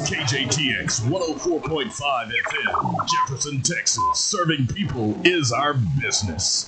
KJTX 104.5 FM, Jefferson, Texas. Serving people is our business.